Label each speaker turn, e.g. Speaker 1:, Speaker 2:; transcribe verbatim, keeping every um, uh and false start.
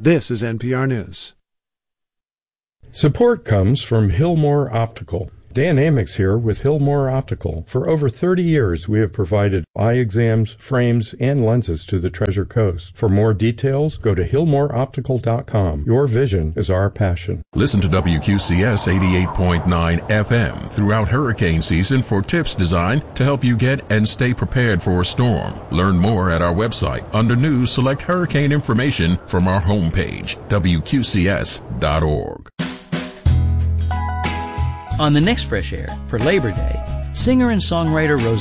Speaker 1: This is N P R News.
Speaker 2: Support comes from Hillmore Optical. Dan Amex here with Hillmore Optical. For over thirty years, we have provided eye exams, frames, and lenses to the Treasure Coast. For more details, go to hillmore optical dot com. Your vision is our passion.
Speaker 3: Listen to W Q C S eighty-eight point nine F M throughout hurricane season for tips designed to help you get and stay prepared for a storm. Learn more at our website. Under News, select Hurricane Information from our homepage, W Q C S dot org.
Speaker 4: On the next Fresh Air, for Labor Day, singer and songwriter Rosanna